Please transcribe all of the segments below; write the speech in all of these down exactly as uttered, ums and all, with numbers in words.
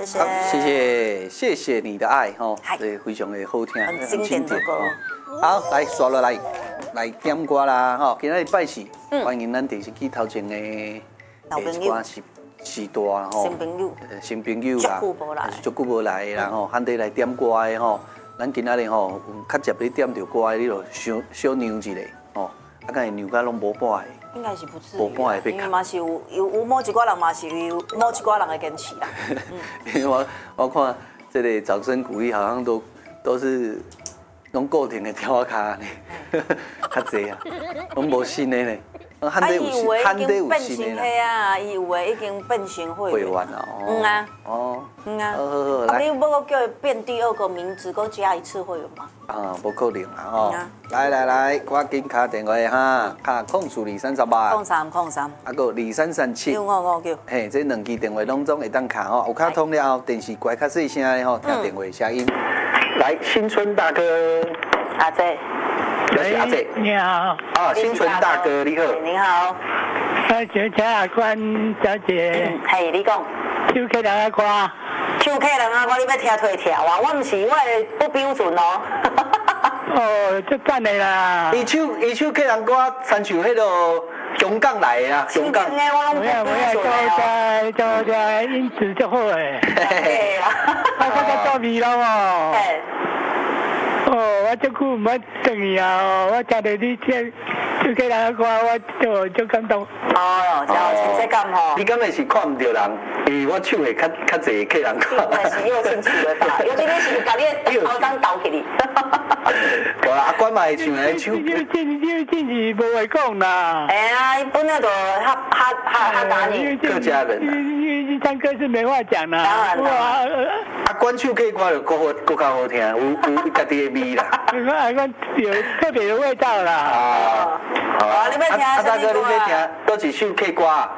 谢谢， 谢谢，谢谢你的爱哈，对，非常的好听， 很经典的歌。 好，来刷落来，来点歌啦哈！今日拜四，欢迎咱电视机头前的老朋友， 是是大吼， 新朋友， 新朋友啦， 足久无来， 足久无来啦吼，喊你来点歌的吼，咱今仔日吼较接你点着歌的，你就小小扭一下吼，啊，敢会扭甲拢无半个。 应该是不至于， 无半个因为嘛是有有有某一寡人嘛是有某一寡人的坚持啦。 因为我我看这个掌声鼓励好像都都是拢固定的跳卡呢，较济啊，拢无新的呢。 啊，伊有诶已经变成迄啊，伊有诶已经变成会员。会员啊， 嗯啊， 哦， 嗯啊。 好好好， 来。啊，你要我叫伊变第二个名字，搁加一次会员吗？ 啊，无可能啦吼。来来来，赶紧打电话哈，卡空数二三十八。 空三空三。 啊个二三三七。 九五五九。 嘿，这两支电话拢总会当卡吼，有卡通了后，电视关较细声的吼，听电话声音。来，新春大哥。 阿姐。 喂，阿姐。 你好。 啊，新春大哥你好。 你好。 呃，请请阿关小姐。 嘿，你讲。 唱客人的歌。 唱客人的歌，你要听退跳啊？我唔是，我不标准哦。 哦，足赞的啦！ 伊唱伊唱客人歌，参像迄个香港来的啊，香港。 不要不要，做在做在音质足好诶。 对啦。 啊，我在做味咯哦。哦，我足久唔捌转去啊！哦，我听到你唱唱客人的歌，我就足感动。 哦，真有亲切感吼。 你敢会是看唔到人？因为我唱的较较济客人歌。 但是有兴趣的吧？尤其你是把你头刚倒起你。 无啦，阿关嘛会唱来唱。 你真你真是无话讲啦。 哎呀，伊本来就哈哈哈哈打你。 客家人。 你你唱歌是没话讲啦。 当然啦。 阿关唱客歌就更好，更较好听，有有家己的味啦。 阿关有特别的味道啦。 啊。好啊， 你要听阿大哥，你要听倒一首客歌。啊，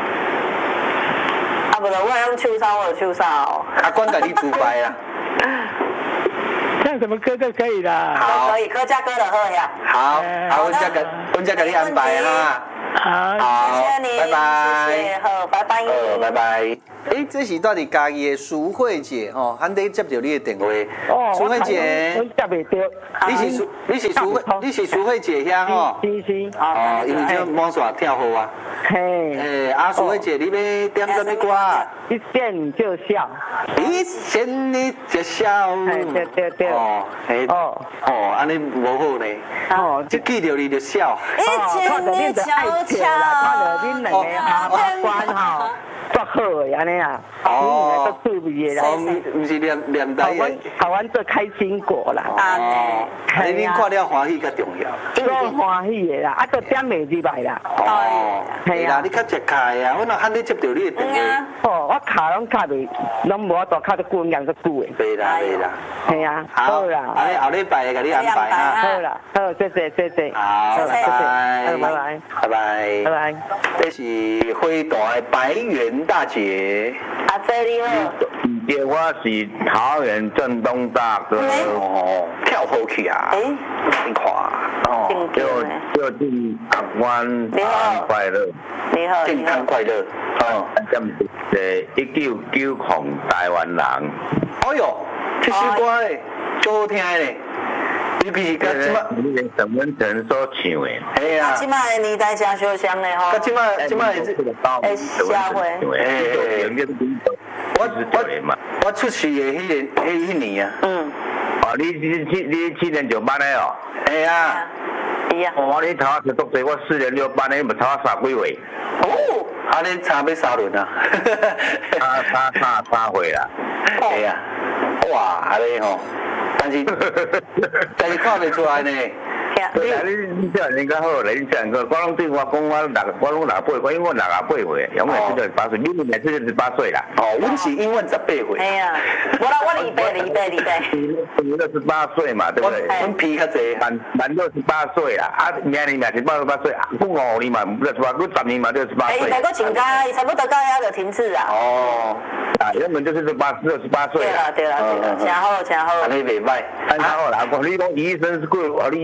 不然我用唱啥我就唱啥哦。 阿关给你主白啦。 唱什么歌都可以啦。 都可以，客家歌的好呀。 好，好，我再给，我再给你安排哈。 好， 谢谢你， 拜拜。 谢谢，好，拜拜。 好，拜拜。诶，这是到底家己的淑慧姐吼，喊你接到你的电话。哦，淑慧姐， 我接袂到。 你是淑，你是淑慧，你是淑慧姐遐吼？ 是是。 哦，因为这网线跳好啊。 嘿。 诶，阿淑慧姐，你要点什么歌？ 一见就笑。 一见你就笑。 对对对。 哦，嘿。哦。哦，安尼无好呢。哦，一记到你就笑。 一见你就笑。 看到恁两个阿关吼。足好诶，安尼啊，哦，都趣味的啦， 唔是念念台嘅，台湾做开心果啦， 哦，你恁看了欢喜较重要， 最欢喜的啦，啊，都点袂入来啦， 哦，系啦，你较食卡呀，我若喊你接到你的电话， 哦，我卡拢卡袂，拢无法度卡得久养得久诶， 对啦对啦， 系啊，好啦， 安尼后礼拜给你安排哈， 好啦，好，谢谢谢谢， 好，拜拜， 拜拜， 拜拜， 拜拜， 这是辉大的白猿大姐， 阿姐你好。 对，我是桃园正东大哥哦，跳好去啊！哎，你看哦，就就祝阿关平安快乐， 你好， 健康快乐哦。咁誒，一九九零台灣人。 哎呦，這首歌咧，最好聽咧。尤其是甲即馬， 你連沈文成所唱嘅。 係啊。 即馬嘅年代真相像咧吼。 甲即馬即馬係誒社會。 我我我出世嘅迄個迄一年啊。嗯。 哦，你你七你七年九班的哦。 係啊。 係啊。 哦，你頭下十多歲，我四年六班的，咪頭下三幾歲？ 哦，啊你差要三輪啊。 差差差差歲啦。 係啊。哇，安尼吼。但是但是看袂出來呢。 你你你叫人家好咧，你叫人家，我拢对我講我六我拢六八歲，因為我六十八歲，永遠是十八歲，你們係是十八歲啦。 哦，阮是永遠十八歲。 係啊，我啦我二八二八二八。 你都十八歲嘛，對不對？ 阮皮較濟， 滿滿都十八歲啦，啊明年嘛是八十八歲，過五年嘛唔十八，過十年嘛就十八歲。 哎，大哥請假，差不多到遐就停止啊。 哦。 啊，原本就是十八六十八歲啦。 對啦對啦對啦，真好真好。 安尼袂歹， 安好啦，我你講醫生過，我你醫生過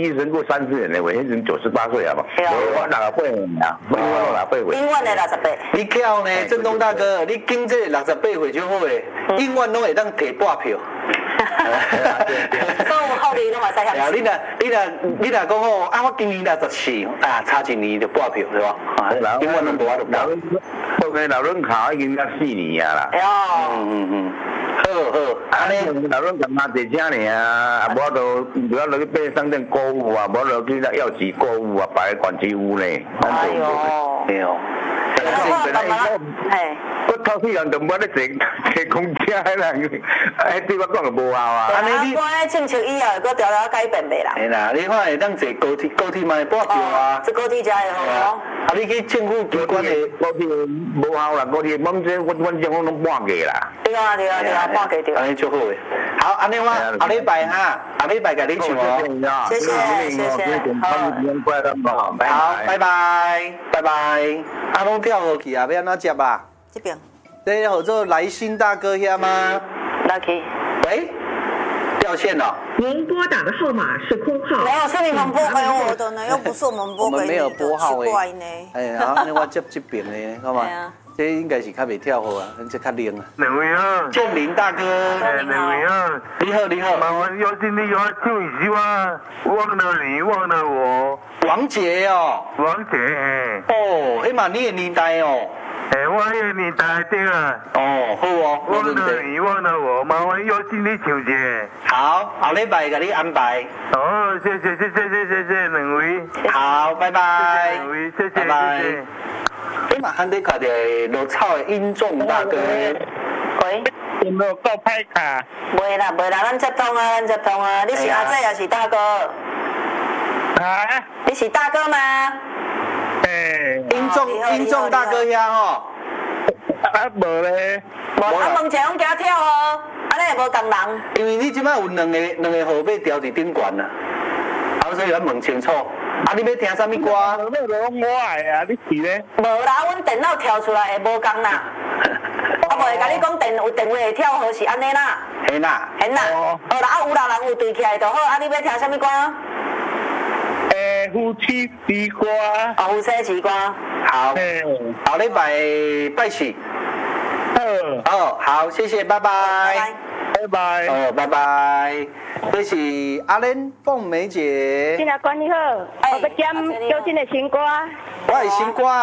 三十年的话，迄阵九十八岁啊嘛。我六十八岁啊，我六十八岁。 永远的六十八。 你巧呢，振东大哥，你经这六十八岁就好诶，永远拢会当摕半票。 所以我后面拢嘛使遐。 啊，你若你若你若讲哦，啊，我今年六十四，啊，差一年就半票是吧？啊，永远拢无法度报。 后面老人考已经要四年啊啦。 哎呦。 嗯嗯嗯。好好，安尼老人干嘛坐车尔啊？啊，无就不要落去便利商店购物啊，无落去那药局购物啊，摆管区屋呢。 哎呦， 没有。 哎， 我头四人就无咧坐坐公车迄人，哎，对我讲就无效啊。 安尼你，我咧政策以后佫调调改变袂啦。 哎啦，你看会当坐高铁，高铁嘛会半票啊。 坐高铁才会好。 啊，你去政府机关的高铁无效啦，高铁阮这阮阮政府拢半价啦。 对啊对啊对啊，半价对。 安尼就好诶。好，安尼我下礼拜哈，下礼拜甲你唱哦。 谢谢谢谢， 好，好，拜拜拜拜。啊，拢跳落去啊，要安怎接啊？ 这边。 这叫做来新大哥遐吗？ 来去。 喂，掉线了。 您拨打的号码是空号。 没有，是你们拨给我的呢，又不是我们拨给你的。 我们没有拨号诶。 奇怪呢。 哎，好，那我接这边的，好嘛？这应该是较袂跳好啊，咱这较灵啊。 两位好， 建林大哥。 哎，两位好， 你好你好。 麻烦邀请你给我唱一首啊，忘了你忘了我。 王杰哦。 王杰。 哦，迄嘛你的年代哦。 哎，我的年代对啊。 哦，好哦。 忘了你忘了我，麻烦邀请你唱一下。 好，后礼拜给你安排。 哦，谢谢谢谢谢谢谢谢两位。 好，拜拜。 谢谢两位，谢谢拜拜。 谢谢。 你嘛肯定看到落草的殷仲大哥。 喂。 有没有购拍卡？ 袂啦袂啦，咱接通啊，咱接通啊。你是阿姐还是大哥？ 啊？ 你是大哥吗？ 哎。 殷仲殷仲大哥遐吼。 啊无咧。 无啊，问者拢惊跳哦，安尼会无共人。 因为你即摆有两个两个号码调伫顶悬啦，啊，所以咱问清楚。啊！你要听啥物歌？ 我拢我爱啊！你是咧？ 无啦，阮电脑跳出来会无共啦。我袂甲你讲电有电话会跳好是安尼啦。 嘿啦。 嘿啦。好啦，啊有啦人有对起来就好。啊，你要听啥物歌？ 诶，夫妻之歌。 啊，夫妻之歌。 好。后礼拜拜四。 好。 哦，好，谢谢，拜拜。 拜拜。 哦，拜拜。这是阿莲凤梅姐。 今日管你好，我要点小金的新歌。 我的新歌。